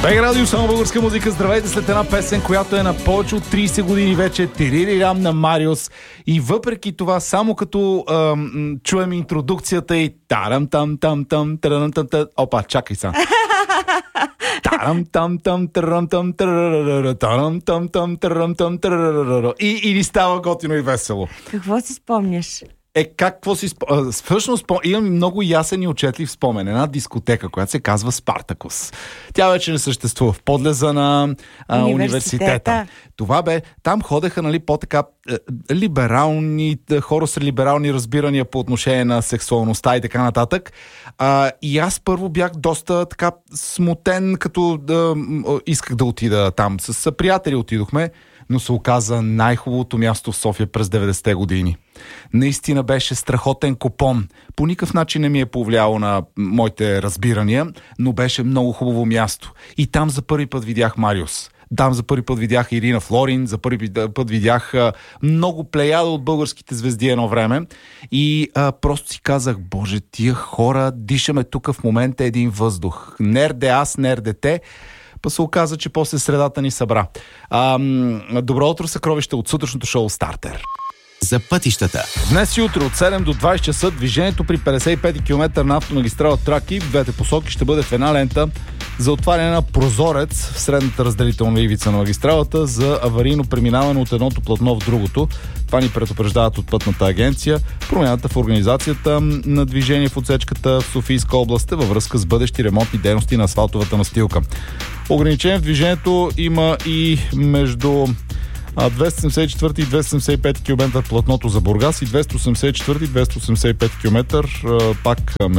БГ Радио, само българска музика. Здравейте след една песен, която е на повече от 30 години вече. Тиририрам на Мариус. И въпреки това, само като чуем интродукцията и тарам-там-там-там, тарам-там-там. Опа, чакай са. Тарам-там-там, тарам-там, тарам-там-там, тарам-там, тарам. И ни става готино и весело. Какво си спомняш? Какво си всъщност имам много ясен и отчетлив спомен. Една дискотека, която се казва Спартакус. Тя вече не съществува в подлеза на университета. Това бе, там ходеха, нали, по-така либерални хора с либерални разбирания по отношение на сексуалността и така нататък. И аз първо бях доста така смутен, като исках да отида там. С приятели отидохме, но се оказа най-хубавото място в София през 90-те години. Наистина беше страхотен купон. По никакъв начин не ми е повлияло на моите разбирания, но беше много хубаво място. И там за първи път видях Мариус. Там за първи път видях Ирина Флорин, за първи път видях много плеяда от българските звезди едно време. И просто си казах, боже, тия хора, дишаме тук в момента един въздух. Нерде аз, нерде те. Па се оказа, че после средата ни събра. Добро утро, съкровище от сутрешното шоу Стартер. За пътищата. Днес и утре от 7 до 20 часа движението при 55 км на автомагистрала Тракий в двете посоки ще бъде в една лента за отваряне на прозорец в средната разделителна ивица на магистралата за аварийно преминаване от едното платно в другото. Това ни предупреждават от Пътната агенция. Промяната в организацията на движение в отсечката в Софийска област е във връзка с бъдещи ремонтни дейности на асфалтовата настилка. Ограничение в движението има и между 274 и 275 км платното за Бургас и 284 и 285 км пак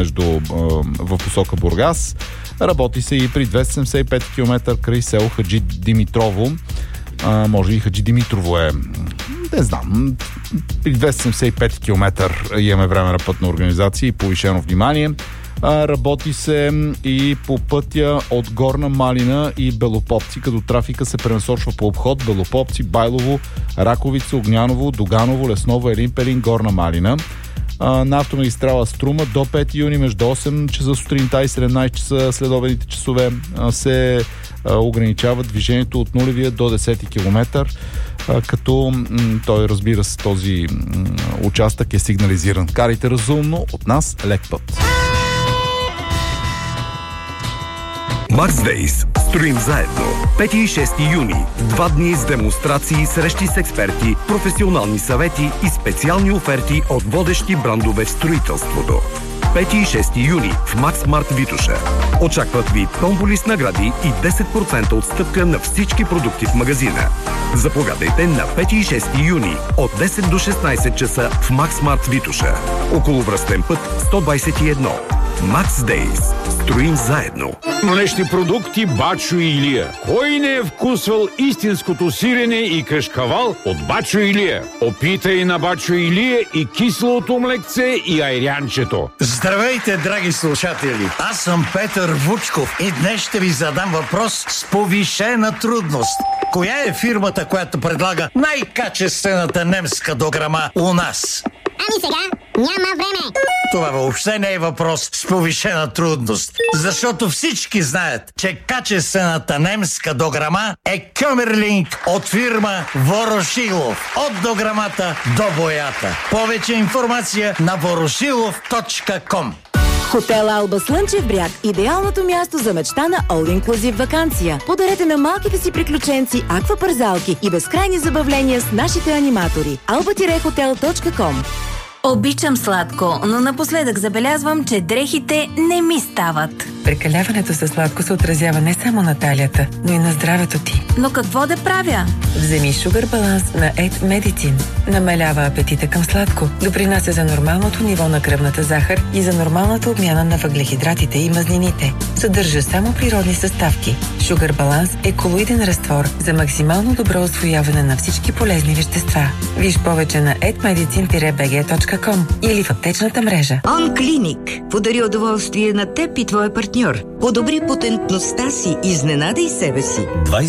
в посока Бургас. Работи се и при 275 км край село Хаджи Димитрово. Може и Хаджи Димитрово е. Не знам. При 275 км имаме време на пътна организация и повишено внимание. Работи се и по пътя от Горна Малина и Белопопци, като трафика се пренасочва по обход Белопопци, Байлово, Раковица, Огняново, Доганово, Лесново, Елин Пелин, Горна Малина. На автомагистрала Струма до 5 юни между 8 часа сутринта и 17 часа следобедните часове се ограничава движението от нулевия до 10 км, като той, разбира се, този участък е сигнализиран. Карайте разумно, от нас лек път. Max Days. Строим заедно. 5 и 6 юни. 2 дни с демонстрации, срещи с експерти, професионални съвети и специални оферти от водещи брандове в строителството. 5 и 6 юни в Макс Март Витоша. Очакват ви томболи с награди и 10% отстъпка на всички продукти в магазина. Заповядайте на 5 и 6 юни от 10 до 16 часа в Макс Март Витоша. Околовръстен път 121. Max Days. Строим заедно. Млечни продукти Бачо и Илия. Кой не е вкусвал истинското сирене и кашкавал от Бачо и Илия? Опитай на Бачо и Илия и киселото млекце и айрянчето. Здравейте, драги слушатели! Аз съм Петър Вучков и днес ще ви задам въпрос с повишена трудност. Коя е фирмата, която предлага най-качествената немска дограма у нас? Ами сега няма време. Това въобще не е въпрос с повишена трудност, защото всички знаят, че качествената немска дограма е Кьомерлинг от фирма Ворошилов. От дограмата до боята. Повече информация на ворошилов.com. Хотел Алба Слънчев бряг – идеалното място за мечтана all-inclusive ваканция. Подарете на малките си приключенци аквапарзалки и безкрайни забавления с нашите аниматори. alba-hotel.com. Обичам сладко, но напоследък забелязвам, че дрехите не ми стават. Прекаляването със сладко се отразява не само на талията, но и на здравето ти. Но какво да правя? Вземи Sugar Balance на Ed Medicine. Намалява апетита към сладко, допринася за нормалното ниво на кръвната захар и за нормалната обмяна на въглехидратите и мазнините. Съдържа само природни съставки. Sugar Balance е колоиден разтвор за максимално добро усвояване на всички полезни вещества. Виж повече на edmedicine-bg.com или в аптечната мрежа. OnClinic подари удоволствие на теб и твоя партньор. Подобри потентността си, изненадай себе си.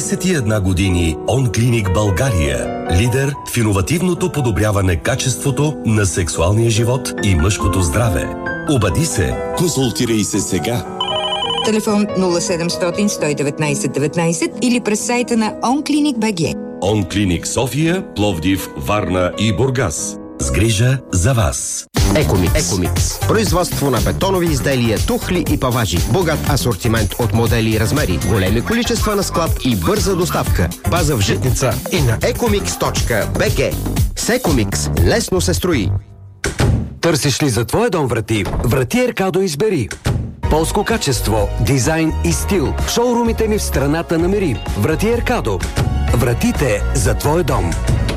21 години OnClinic България. Лидер в иновативното подобряване качеството на сексуалния живот и мъжкото здраве. Обади се. Консултирай се сега. Телефон 0700 119 19 или през сайта на OnClinic.bg. OnClinic София, Пловдив, Варна и Бургас. С грижа за вас. Екомикс. Производство на бетонови изделия, тухли и паважи. Богат асортимент от модели и размери. Големи количества на склад и бърза доставка. База в Житница и на ecomix.bg. С Екомикс лесно се строи. Търсиш ли за твоя дом врати? Врати Еркадо избери. Полско качество, дизайн и стил. В шоурумите ни в страната намери. Врати Еркадо. Вратите за твоя дом.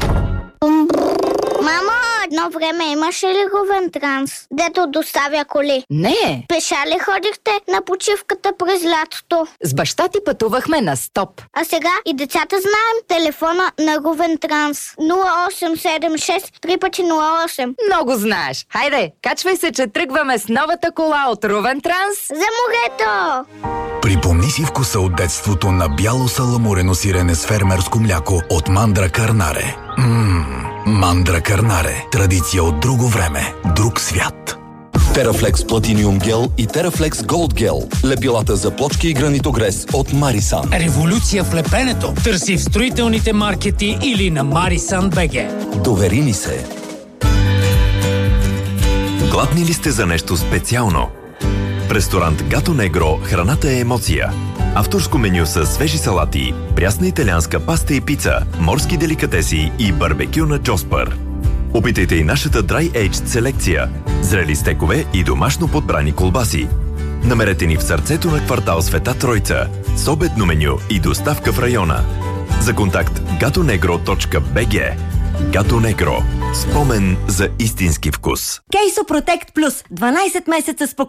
Мамо, едно време имаше ли Говентранс, дето доставя коли? Не. Пеша ли ходихте на почивката през лятото? С баща ти пътувахме на стоп. А сега и децата знаем телефона на Говентранс. 0876 3x08. Много знаеш. Хайде, качвай се, че тръгваме с новата кола от Ровентранс. За морето! Припомни си вкуса от детството на бяло саламурено сирене с фермерско мляко от Мандра Карнаре. Мандра Карнаре. Традиция от друго време, друг свят. Терафлекс Платиниум гел и Терафлекс Голд гел. Лепилата за плочки и гранитогрес от Марисан. Революция в лепенето. Търси в строителните маркети или на Marisan.bg. Довери ни се. Гладни ли сте за нещо специално? В ресторант Гато Негро храната е емоция. Авторско меню с свежи салати, прясна италианска паста и пица, морски деликатеси и барбекю на Джоспър. Опитайте и нашата Dry Aged селекция, зрели стекове и домашно подбрани колбаси. Намерете ни в сърцето на квартал Света Тройца, с обедно меню и доставка в района. За контакт gatonegro.bg. Гато Негро. Спомен за истински вкус. Кейсо Протект Плюс. 12 месеца спокойно